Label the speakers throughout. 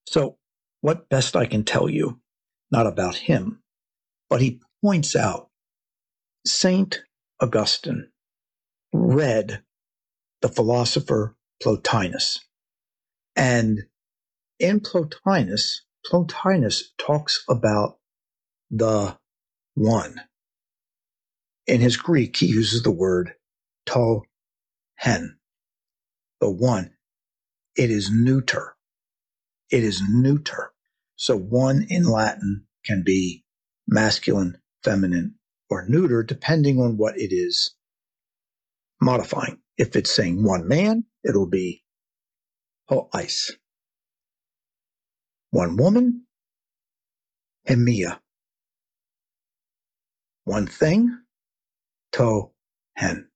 Speaker 1: So, what best I can tell you, not about him, but he points out Saint Augustine read the philosopher Plotinus. And in Plotinus talks about the one. In his Greek, he uses the word to hen, the one. It is neuter. It is neuter. So one in Latin can be masculine, feminine, or neuter, depending on what it is modifying. If it's saying one man, it'll be hois. One woman, hemia. One thing, to hen.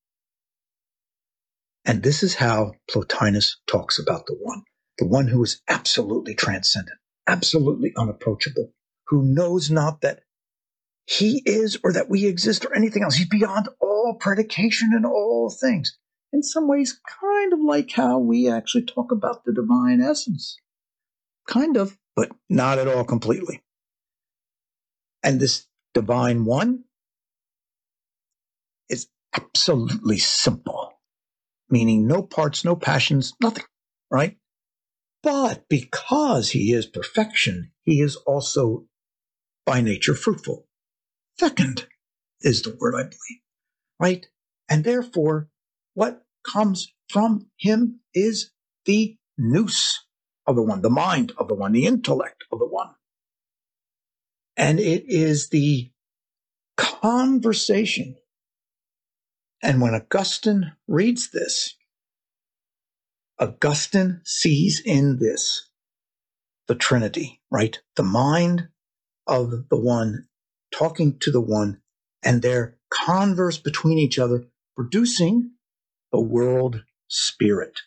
Speaker 1: And this is how Plotinus talks about the one who is absolutely transcendent, absolutely unapproachable, who knows not that he is or that we exist or anything else. He's beyond all predication and all things. In some ways, kind of like how we actually talk about the divine essence. Kind of, but not at all completely. And this divine one is absolutely simple, meaning no parts, no passions, nothing, right? But because he is perfection, he is also by nature fruitful. Fecund is the word, I believe, right? And therefore, what comes from him is the nous of the one, the mind of the one, the intellect of the one. And it is the conversation. And when Augustine reads this, Augustine sees in this the Trinity, right? The mind of the one talking to the one and their converse between each other, producing the world spirit.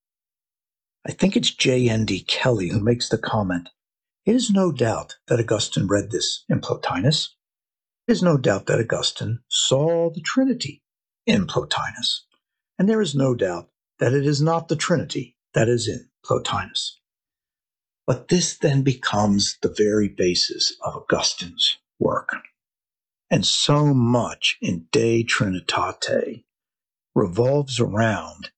Speaker 1: I think it's J.N.D. Kelly who makes the comment. It is no doubt that Augustine read this in Plotinus. It is no doubt that Augustine saw the Trinity in Plotinus. And there is no doubt that it is not the Trinity that is in Plotinus. But this then becomes the very basis of Augustine's work. And so much in De Trinitate revolves around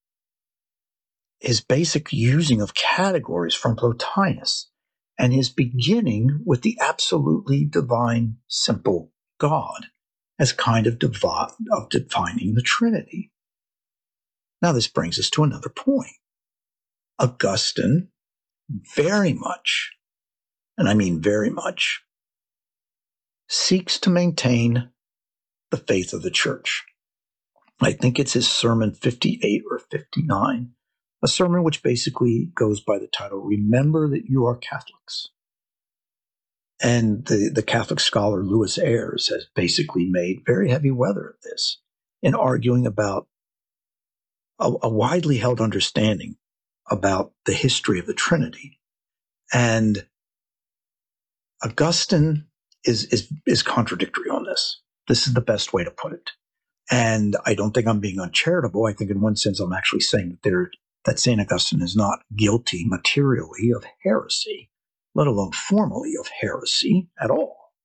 Speaker 1: his basic using of categories from Plotinus and his beginning with the absolutely divine, simple God as kind of defining the Trinity. Now this brings us to another point. Augustine very much, and I mean very much, seeks to maintain the faith of the church. I think it's his sermon 58 or 59, a sermon which basically goes by the title, Remember That You Are Catholics. And the Catholic scholar Louis Ayres has basically made very heavy weather of this in arguing about a widely held understanding about the history of the Trinity. And Augustine is contradictory on this. This is the best way to put it. And I don't think I'm being uncharitable. I think in one sense I'm actually saying that St. Augustine is not guilty materially of heresy, let alone formally of heresy at all.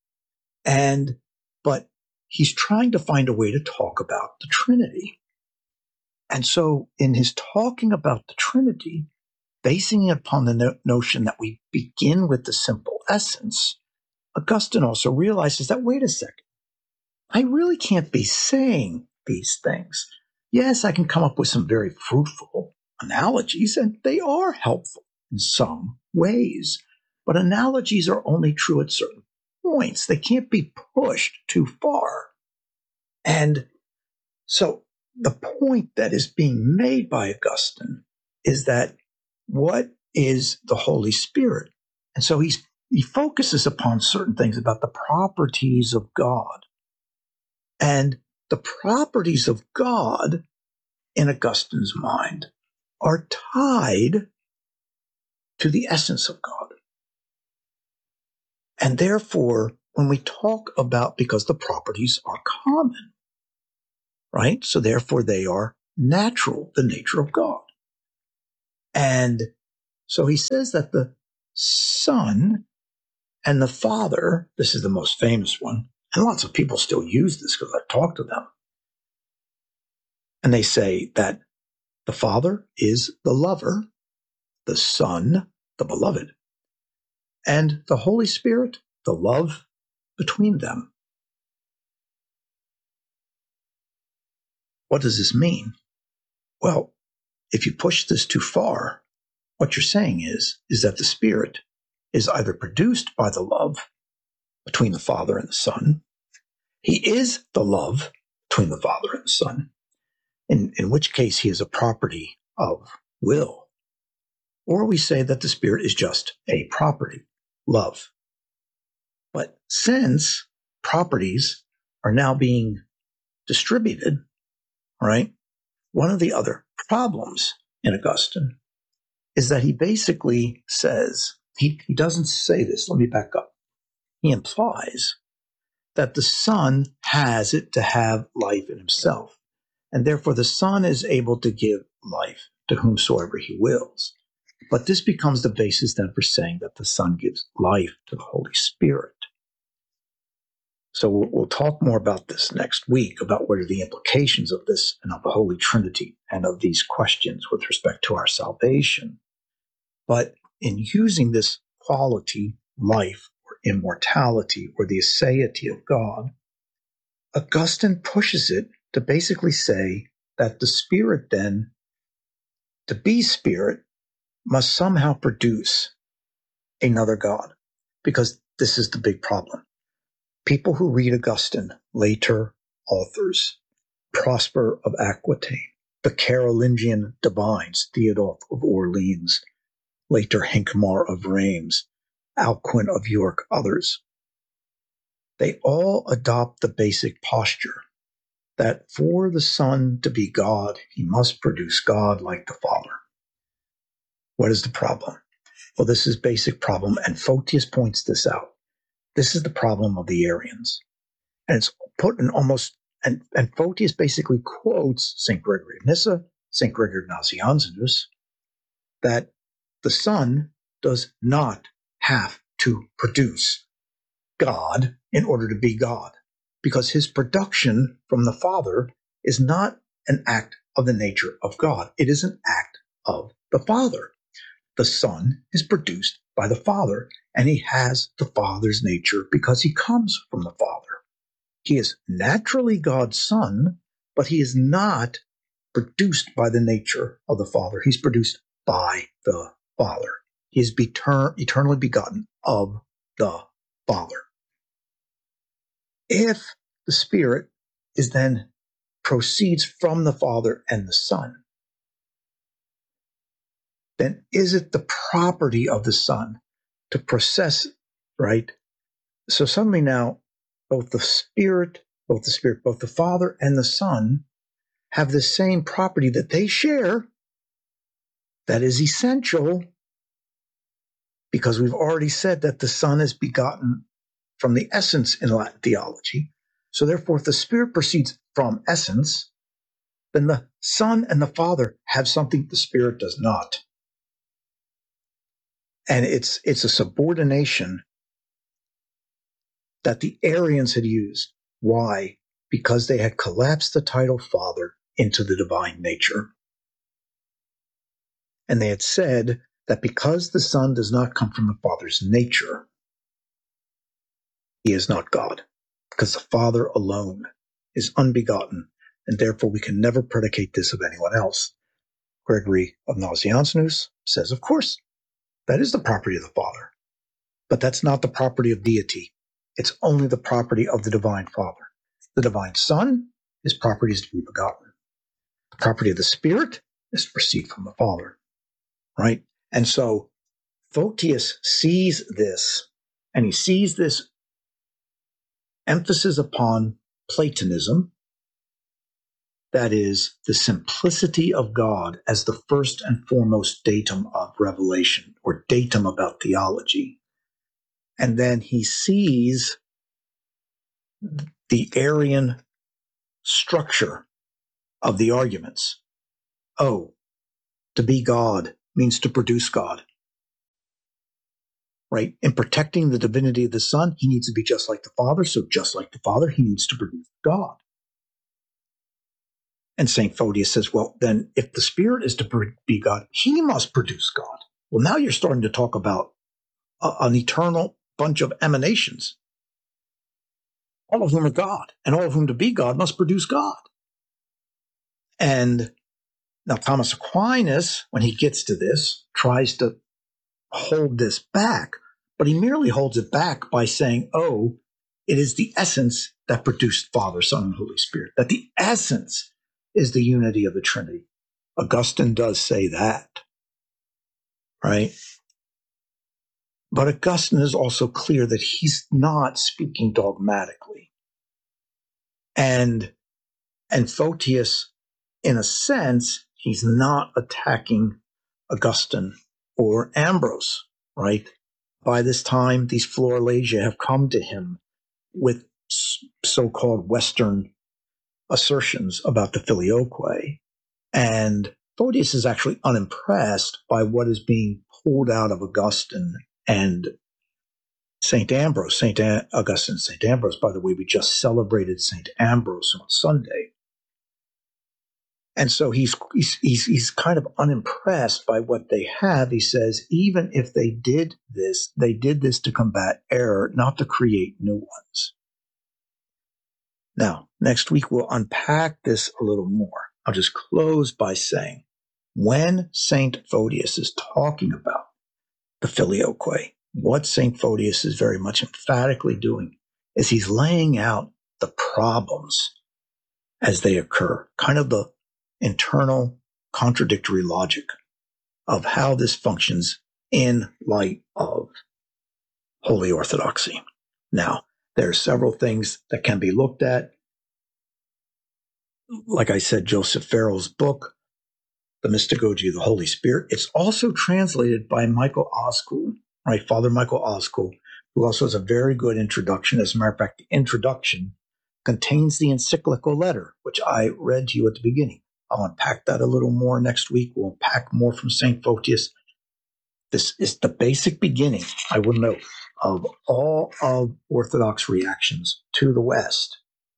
Speaker 1: But he's trying to find a way to talk about the Trinity. And so in his talking about the Trinity, basing it upon the notion that we begin with the simple essence, Augustine also realizes that, wait a second, I really can't be saying these things. Yes, I can come up with some very fruitful analogies, and they are helpful in some ways. But analogies are only true at certain points. They can't be pushed too far. And so the point that is being made by Augustine is that what is the Holy Spirit? And so he focuses upon certain things about the properties of God. And the properties of God, in Augustine's mind, are tied to the essence of God. And therefore, when we talk about, because the properties are common, right? So therefore they are natural, the nature of God. And so he says that the Son and the Father, this is the most famous one, and lots of people still use this because I've talked to them. And they say that the Father is the lover, the Son, the beloved, and the Holy Spirit, the love between them. What does this mean? Well, if you push this too far, what you're saying is that the Spirit is either produced by the love between the Father and the Son. He is the love between the Father and the Son, in which case he is a property of will. Or we say that the Spirit is just a property, love. But since properties are now being distributed, right, one of the other problems in Augustine is that he basically says, he doesn't say this, let me back up. He implies that the Son has it to have life in himself, and therefore the Son is able to give life to whomsoever he wills. But this becomes the basis then for saying that the Son gives life to the Holy Spirit. So we'll talk more about this next week, about what are the implications of this and of the Holy Trinity and of these questions with respect to our salvation. But in using this quality, life, or immortality, or the aseity of God, Augustine pushes it to basically say that the Spirit then, to be Spirit, must somehow produce another God, because this is the big problem. People who read Augustine, later authors, Prosper of Aquitaine, the Carolingian divines, Theodulf of Orleans, later Hincmar of Reims, Alcuin of York, others, they all adopt the basic posture that for the Son to be God, he must produce God like the Father. What is the problem? Well, this is basic problem, and Photius points this out. This is the problem of the Arians. And it's put in almost, and Photius basically quotes St. Gregory of Nyssa, St. Gregory of Nazianzus, that the Son does not have to produce God in order to be God, because his production from the Father is not an act of the nature of God. It is an act of the Father. The Son is produced by the Father, and he has the Father's nature because he comes from the Father. He is naturally God's Son, but he is not produced by the nature of the Father. He's produced by the Father. He is eternally begotten of the Father. If the Spirit is then proceeds from the Father and the Son, then is it the property of the Son to process, right? So suddenly now, both the Father and the Son have the same property that they share that is essential, because we've already said that the Son is begotten from the essence in Latin theology. So therefore, if the Spirit proceeds from essence, then the Son and the Father have something the Spirit does not. And it's a subordination that the Arians had used. Why? Because they had collapsed the title Father into the divine nature. And they had said that because the Son does not come from the Father's nature, he is not God, because the Father alone is unbegotten, and therefore we can never predicate this of anyone else. Gregory of Nazianzus says, of course, that is the property of the Father, but that's not the property of deity. It's only the property of the divine Father. The divine Son, his property is to be begotten. The property of the Spirit is to proceed from the Father, right? And so Photius sees this, and he sees this emphasis upon Platonism, that is, the simplicity of God as the first and foremost datum of revelation, or datum about theology. And then he sees the Arian structure of the arguments. Oh, to be God means to produce God. right? In protecting the divinity of the Son, he needs to be just like the Father. So just like the Father, he needs to produce God. And St. Photius says, well, then if the Spirit is to be God, he must produce God. Well, now you're starting to talk about an eternal bunch of emanations, all of whom are God, and all of whom to be God must produce God. And now Thomas Aquinas, when he gets to this, tries to hold this back, but he merely holds it back by saying, oh, it is the essence that produced Father, Son, and Holy Spirit, that the essence is the unity of the Trinity. Augustine does say that, right? But Augustine is also clear that he's not speaking dogmatically. And Photius, in a sense, he's not attacking Augustine or Ambrose, right? By this time, these Florilegia have come to him with so-called Western assertions about the Filioque. And Photius is actually unimpressed by what is being pulled out of Augustine and St. Ambrose. Augustine and St. Ambrose, by the way, we just celebrated St. Ambrose on Sunday. And so he's kind of unimpressed by what they have. He says, even if they did this to combat error, not to create new ones. Now, next week we'll unpack this a little more. I'll just close by saying, when St. Photius is talking about the Filioque, what St. Photius is very much emphatically doing is he's laying out the problems as they occur, kind of the internal contradictory logic of how this functions in light of Holy Orthodoxy. Now, there are several things that can be looked at. Like I said, Joseph Farrell's book, The Mystagogy of the Holy Spirit. It's also translated by Michael Oskul, right? Father Michael Oskul, who also has a very good introduction. As a matter of fact, the introduction contains the encyclical letter, which I read to you at the beginning. I'll unpack that a little more next week. We'll unpack more from St. Photius. This is the basic beginning, I will note, of all of Orthodox reactions to the West.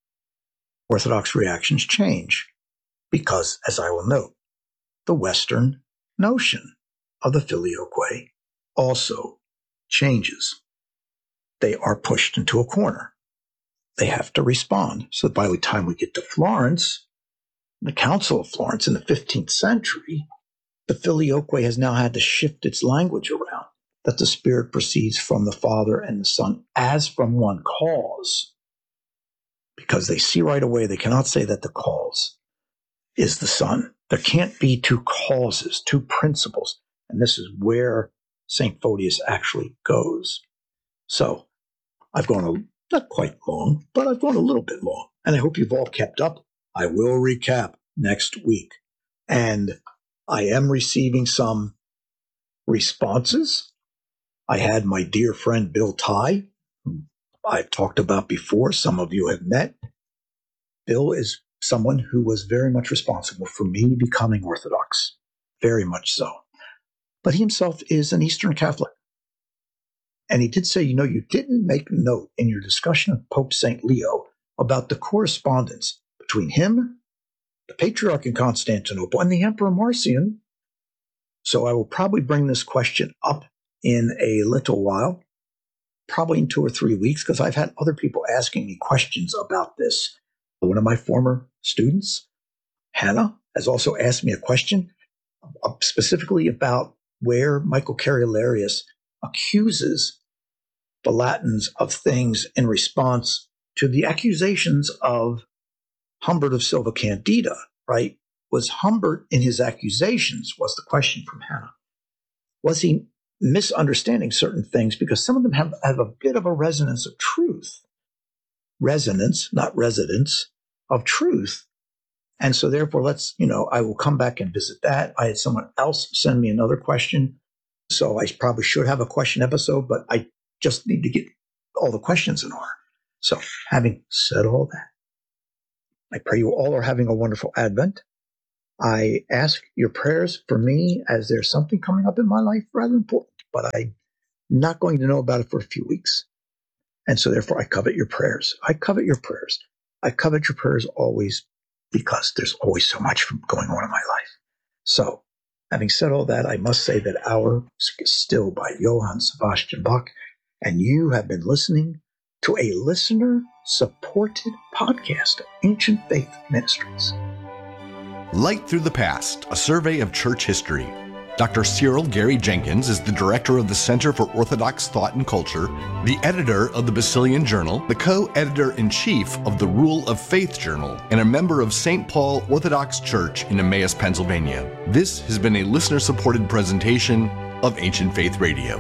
Speaker 1: Orthodox reactions change because, as I will note, the Western notion of the Filioque also changes. They are pushed into a corner. They have to respond. So by the time we get to Florence, the Council of Florence in the 15th century, the Filioque has now had to shift its language around, that the Spirit proceeds from the Father and the Son as from one cause, because they see right away they cannot say that the cause is the Son. There can't be two causes, two principles, and this is where St. Photius actually goes. So I've gone not quite long, but I've gone a little bit long, and I hope you've all kept up. I will recap next week, and I am receiving some responses. I had my dear friend Bill Ty, who I've talked about before. Some of you have met. Bill is someone who was very much responsible for me becoming Orthodox, very much so. But he himself is an Eastern Catholic. And he did say, you didn't make note in your discussion of Pope St. Leo about the correspondence between him, the Patriarch in Constantinople, and the Emperor Marcion. So I will probably bring this question up in a little while, probably in 2 or 3 weeks, because I've had other people asking me questions about this. One of my former students, Hannah, has also asked me a question specifically about where Michael Carolarius accuses the Latins of things in response to the accusations of Humbert of Silva Candida, right? Was Humbert in his accusations, was the question from Hannah, was he misunderstanding certain things because some of them have a bit of a resonance of truth? Resonance, not residence, of truth. And so therefore, I will come back and visit that. I had someone else send me another question. So I probably should have a question episode, but I just need to get all the questions in order. So having said all that, I pray you all are having a wonderful Advent. I ask your prayers for me as there's something coming up in my life rather important, but I not going to know about it for a few weeks. And so therefore I covet your prayers. I covet your prayers. I covet your prayers always, because there's always so much going on in my life. So having said all that, I must say that Our is still by Johann Sebastian Bach, and you have been listening to a listener-supported podcast of Ancient Faith Ministries.
Speaker 2: Light Through the Past, a survey of church history. Dr. Cyril Gary Jenkins is the director of the Center for Orthodox Thought and Culture, the editor of the Basilian Journal, the co-editor-in-chief of the Rule of Faith Journal, and a member of St. Paul Orthodox Church in Emmaus, Pennsylvania. This has been a listener-supported presentation of Ancient Faith Radio.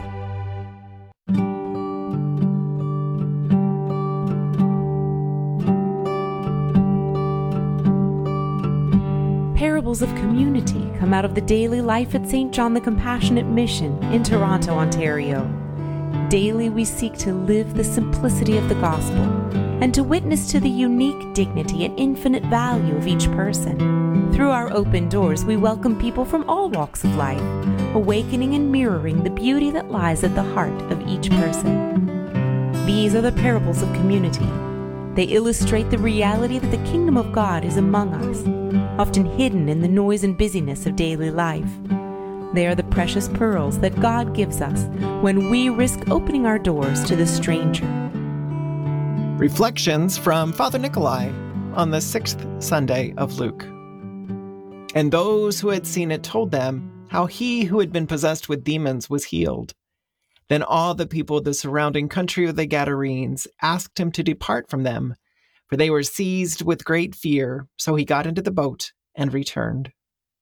Speaker 3: Parables of community come out of the daily life at St. John the Compassionate Mission in Toronto, Ontario. Daily we seek to live the simplicity of the gospel and to witness to the unique dignity and infinite value of each person. Through our open doors, we welcome people from all walks of life, awakening and mirroring the beauty that lies at the heart of each person. These are the parables of community. They illustrate the reality that the kingdom of God is among us, often hidden in the noise and busyness of daily life. They are the precious pearls that God gives us when we risk opening our doors to the stranger.
Speaker 4: Reflections from Father Nikolai on the 6th Sunday of Luke. And those who had seen it told them how he who had been possessed with demons was healed. Then all the people of the surrounding country of the Gadarenes asked him to depart from them, for they were seized with great fear. So he got into the boat and returned.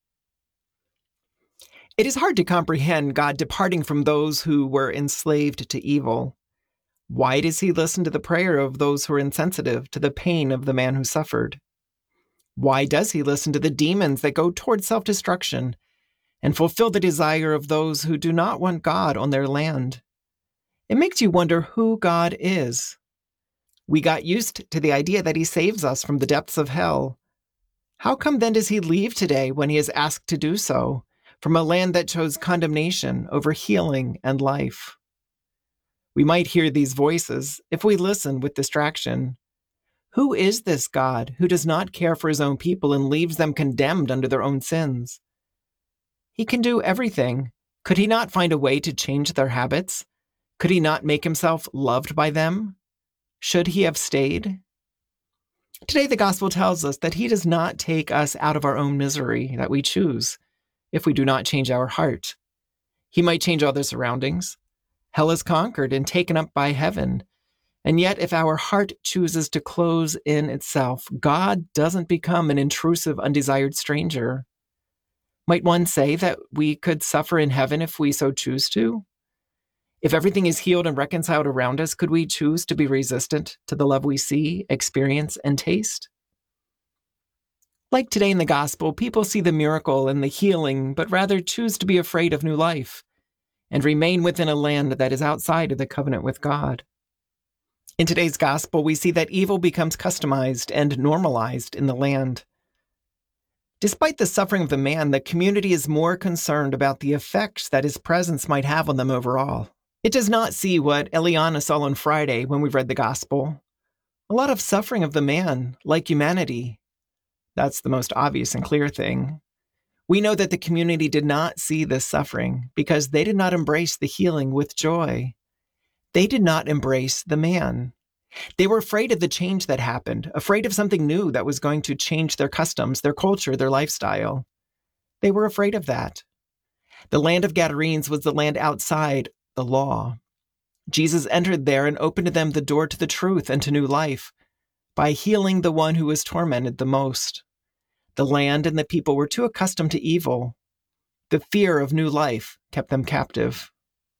Speaker 4: It is hard to comprehend God departing from those who were enslaved to evil. Why does he listen to the prayer of those who are insensitive to the pain of the man who suffered? Why does he listen to the demons that go toward self-destruction and fulfill the desire of those who do not want God on their land? It makes you wonder who God is. We got used to the idea that he saves us from the depths of hell. How come then does he leave today when he is asked to do so, from a land that chose condemnation over healing and life? We might hear these voices if we listen with distraction. Who is this God who does not care for his own people and leaves them condemned under their own sins? He can do everything. Could he not find a way to change their habits? Could he not make himself loved by them? Should he have stayed? Today, the gospel tells us that he does not take us out of our own misery that we choose if we do not change our heart. He might change other surroundings. Hell is conquered and taken up by heaven. And yet, if our heart chooses to close in itself, God doesn't become an intrusive, undesired stranger. Might one say that we could suffer in heaven if we so choose to? If everything is healed and reconciled around us, could we choose to be resistant to the love we see, experience, and taste? Like today in the gospel, people see the miracle and the healing, but rather choose to be afraid of new life and remain within a land that is outside of the covenant with God. In today's gospel, we see that evil becomes customized and normalized in the land. Despite the suffering of the man, the community is more concerned about the effects that his presence might have on them overall. It does not see what Eliana saw on Friday when we read the gospel. A lot of suffering of the man, like humanity. That's the most obvious and clear thing. We know that the community did not see this suffering because they did not embrace the healing with joy. They did not embrace the man. They were afraid of the change that happened, afraid of something new that was going to change their customs, their culture, their lifestyle. They were afraid of that. The land of Gadarenes was the land outside the law. Jesus entered there and opened to them the door to the truth and to new life by healing the one who was tormented the most. The land and the people were too accustomed to evil. The fear of new life kept them captive.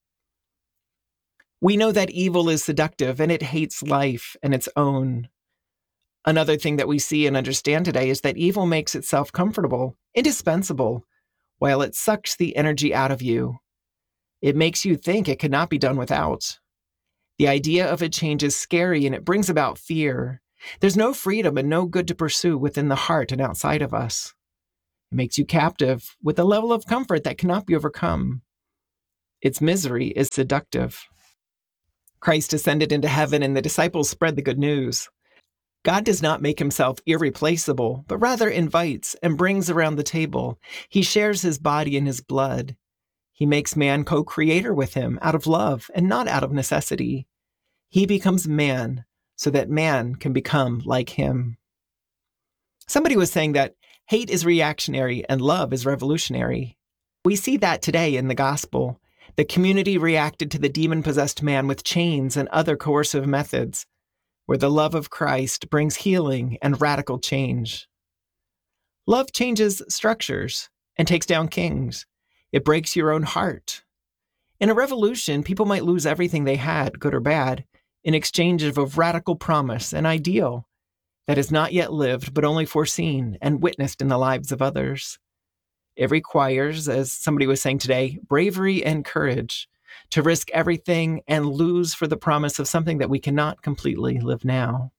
Speaker 4: We know that evil is seductive and it hates life and its own. Another thing that we see and understand today is that evil makes itself comfortable, indispensable, while it sucks the energy out of you. It makes you think it cannot be done without. The idea of a change is scary and it brings about fear. There's no freedom and no good to pursue within the heart and outside of us. It makes you captive with a level of comfort that cannot be overcome. Its misery is seductive. Christ ascended into heaven and the disciples spread the good news. God does not make himself irreplaceable, but rather invites and brings around the table. He shares his body and his blood. He makes man co-creator with him out of love and not out of necessity. He becomes man so that man can become like him. Somebody was saying that hate is reactionary and love is revolutionary. We see that today in the gospel. The community reacted to the demon-possessed man with chains and other coercive methods, where the love of Christ brings healing and radical change. Love changes structures and takes down kings. It breaks your own heart. In a revolution, people might lose everything they had, good or bad, in exchange of a radical promise, an ideal that is not yet lived, but only foreseen and witnessed in the lives of others. It requires, as somebody was saying today, bravery and courage to risk everything and lose for the promise of something that we cannot completely live now.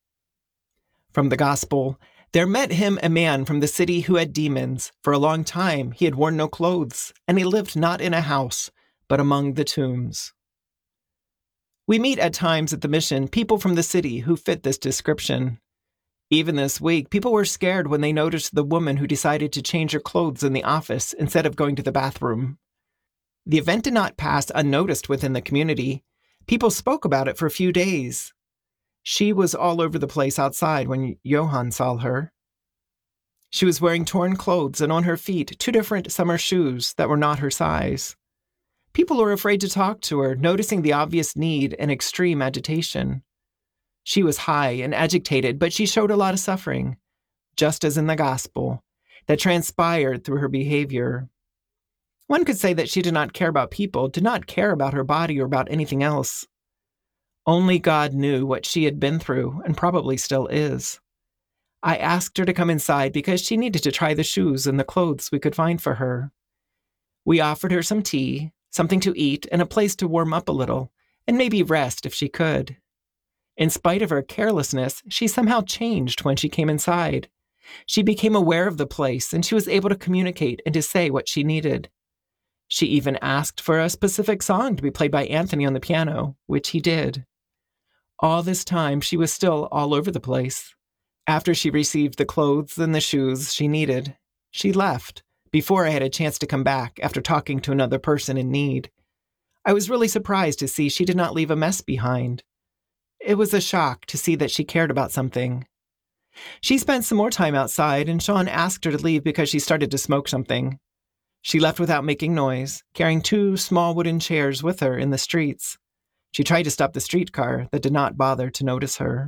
Speaker 4: From the gospel, there met him a man from the city who had demons. For a long time he had worn no clothes, and he lived not in a house, but among the tombs. We meet at times at the mission people from the city who fit this description. Even this week, people were scared when they noticed the woman who decided to change her clothes in the office instead of going to the bathroom. The event did not pass unnoticed within the community. People spoke about it for a few days. She was all over the place outside when Johann saw her. She was wearing torn clothes and on her feet 2 different summer shoes that were not her size. People were afraid to talk to her, noticing the obvious need and extreme agitation. She was high and agitated, but she showed a lot of suffering, just as in the gospel, that transpired through her behavior. One could say that she did not care about people, did not care about her body or about anything else. Only God knew what she had been through, and probably still is. I asked her to come inside because she needed to try the shoes and the clothes we could find for her. We offered her some tea, something to eat, and a place to warm up a little, and maybe rest if she could. In spite of her carelessness, she somehow changed when she came inside. She became aware of the place, and she was able to communicate and to say what she needed. She even asked for a specific song to be played by Anthony on the piano, which he did. All this time, she was still all over the place. After she received the clothes and the shoes she needed, she left, before I had a chance to come back after talking to another person in need. I was really surprised to see she did not leave a mess behind. It was a shock to see that she cared about something. She spent some more time outside, and Sean asked her to leave because she started to smoke something. She left without making noise, carrying 2 small wooden chairs with her in the streets. She tried to stop the streetcar that did not bother to notice her.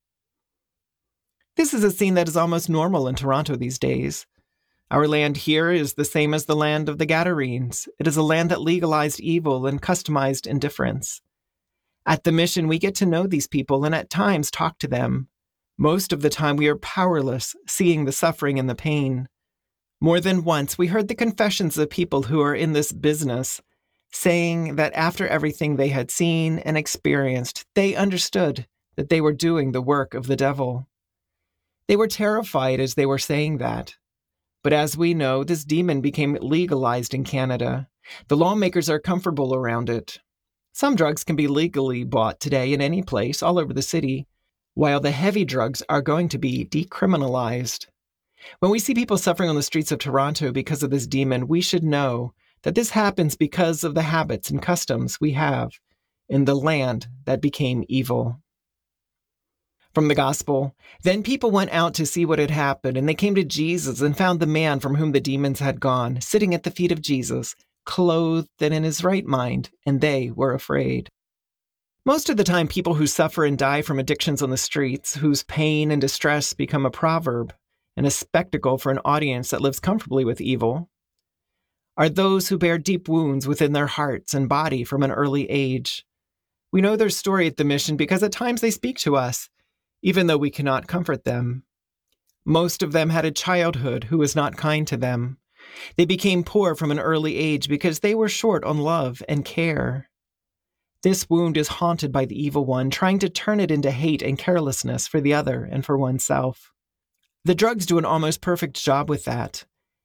Speaker 4: This is a scene that is almost normal in Toronto these days. Our land here is the same as the land of the Gadarenes. It is a land that legalized evil and customized indifference. At the mission, we get to know these people and at times talk to them. Most of the time, we are powerless, seeing the suffering and the pain. More than once, we heard the confessions of people who are in this business, saying that after everything they had seen and experienced, they understood that they were doing the work of the devil. They were terrified as they were saying that. But as we know, this demon became legalized in Canada. The lawmakers are comfortable around it. Some drugs can be legally bought today in any place, all over the city, while the heavy drugs are going to be decriminalized. When we see people suffering on the streets of Toronto because of this demon, we should know that this happens because of the habits and customs we have in the land that became evil. From the gospel, then people went out to see what had happened, and they came to Jesus and found the man from whom the demons had gone, sitting at the feet of Jesus, clothed and in his right mind, and they were afraid. Most of the time, people who suffer and die from addictions on the streets, whose pain and distress become a proverb and a spectacle for an audience that lives comfortably with evil, are those who bear deep wounds within their hearts and body from an early age. We know their story at the mission because at times they speak to us, even though we cannot comfort them. Most of them had a childhood who was not kind to them. They became poor from an early age because they were short on love and care. This wound is haunted by the evil one, trying to turn it into hate and carelessness for the other and for oneself. The drugs do an almost perfect job with that.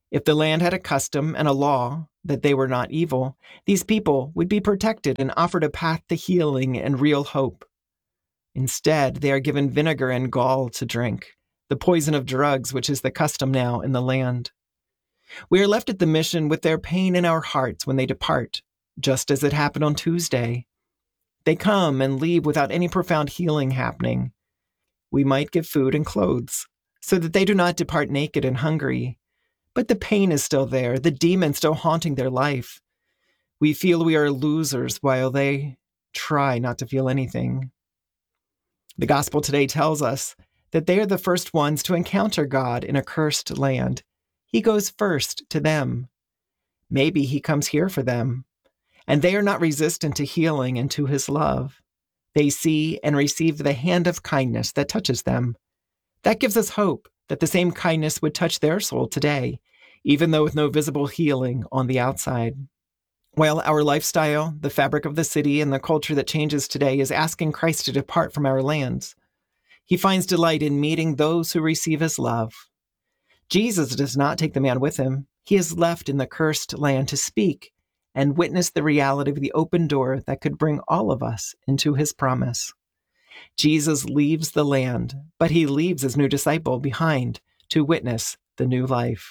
Speaker 4: If the land had a custom and a law that they were not evil, these people would be protected and offered a path to healing and real hope. Instead, they are given vinegar and gall to drink, the poison of drugs, which is the custom now in the land. We are left at the mission with their pain in our hearts when they depart, just as it happened on Tuesday. They come and leave without any profound healing happening. We might give food and clothes, so that they do not depart naked and hungry. But the pain is still there, the demon still haunting their life. We feel we are losers while they try not to feel anything. The gospel today tells us that they are the first ones to encounter God in a cursed land. He goes first to them. Maybe he comes here for them. And they are not resistant to healing and to his love. They see and receive the hand of kindness that touches them. That gives us hope that the same kindness would touch their soul today, even though with no visible healing on the outside. While our lifestyle, the fabric of the city, and the culture that changes today is asking Christ to depart from our lands, he finds delight in meeting those who receive his love. Jesus does not take the man with him. He is left in the cursed land to speak and witness the reality of the open door that could bring all of us into his promise. Jesus leaves the land, but he leaves his new disciple behind to witness the new life.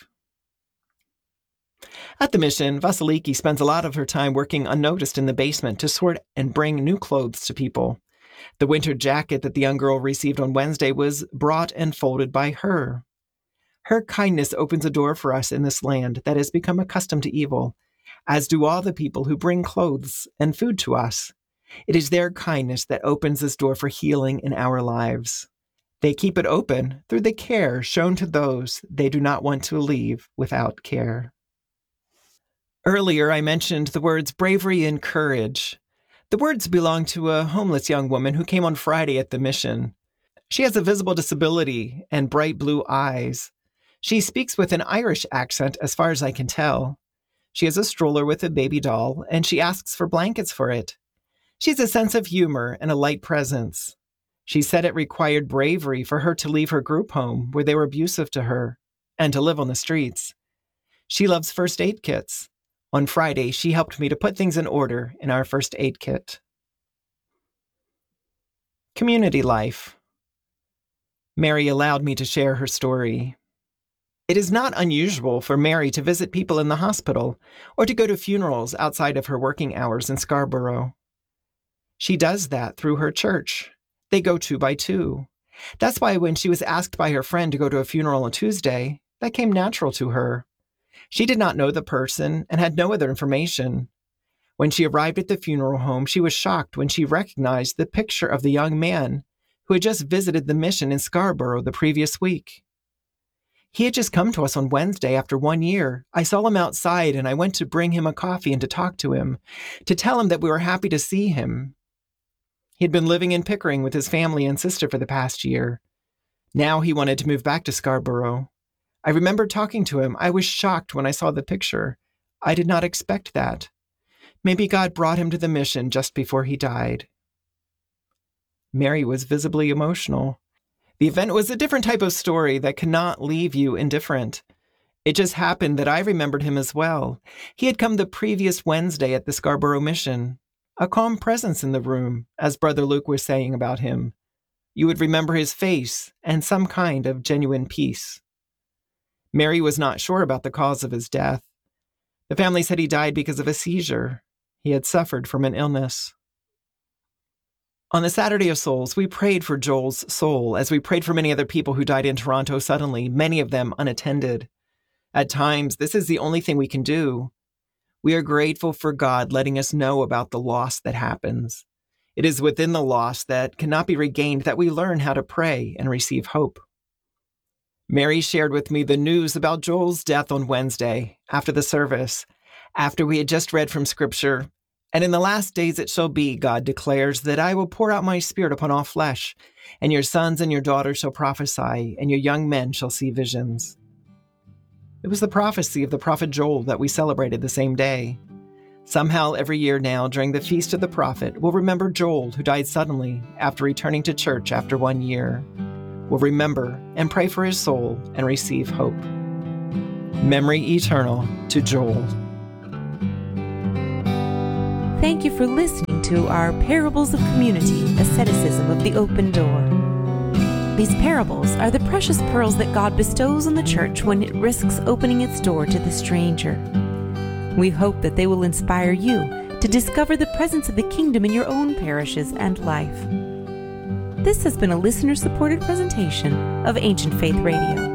Speaker 4: At the mission, Vasiliki spends a lot of her time working unnoticed in the basement to sort and bring new clothes to people. The winter jacket that the young girl received on Wednesday was brought and folded by her. Her kindness opens a door for us in this land that has become accustomed to evil, as do all the people who bring clothes and food to us. It is their kindness that opens this door for healing in our lives. They keep it open through the care shown to those they do not want to leave without care. Earlier, I mentioned the words bravery and courage. The words belong to a homeless young woman who came on Friday at the mission. She has a visible disability and bright blue eyes. She speaks with an Irish accent, as far as I can tell. She has a stroller with a baby doll, and she asks for blankets for it. She has a sense of humor and a light presence. She said it required bravery for her to leave her group home, where they were abusive to her, and to live on the streets. She loves first aid kits. On Friday, she helped me to put things in order in our first aid kit. Community life. Mary allowed me to share her story. It is not unusual for Mary to visit people in the hospital or to go to funerals outside of her working hours in Scarborough. She does that through her church. They go 2 by 2. That's why when she was asked by her friend to go to a funeral on Tuesday, that came natural to her. She did not know the person and had no other information. When she arrived at the funeral home, she was shocked when she recognized the picture of the young man who had just visited the mission in Scarborough the previous week. He had just come to us on Wednesday after 1 year. I saw him outside and I went to bring him a coffee and to talk to him, to tell him that we were happy to see him. He had been living in Pickering with his family and sister for the past year. Now he wanted to move back to Scarborough. I remember talking to him. I was shocked when I saw the picture. I did not expect that. Maybe God brought him to the mission just before he died. Mary was visibly emotional. The event was a different type of story that cannot leave you indifferent. It just happened that I remembered him as well. He had come the previous Wednesday at the Scarborough mission. A calm presence in the room, as Brother Luke was saying about him. You would remember his face and some kind of genuine peace. Mary was not sure about the cause of his death. The family said he died because of a seizure. He had suffered from an illness. On the Saturday of Souls, we prayed for Joel's soul, as we prayed for many other people who died in Toronto suddenly, many of them unattended. At times, this is the only thing we can do. We are grateful for God letting us know about the loss that happens. It is within the loss that cannot be regained that we learn how to pray and receive hope. Mary shared with me the news about Joel's death on Wednesday, after the service, after we had just read from Scripture. And in the last days it shall be, God declares, that I will pour out my Spirit upon all flesh, and your sons and your daughters shall prophesy, and your young men shall see visions. It was the prophecy of the prophet Joel that we celebrated the same day. Somehow every year now, during the Feast of the Prophet, we'll remember Joel, who died suddenly after returning to church after 1 year. We'll remember and pray for his soul and receive hope. Memory eternal to Joel.
Speaker 3: Thank you for listening to our Parables of Community, Asceticism of the Open Door. These parables are the precious pearls that God bestows on the church when it risks opening its door to the stranger. We hope that they will inspire you to discover the presence of the kingdom in your own parishes and life. This has been a listener-supported presentation of Ancient Faith Radio.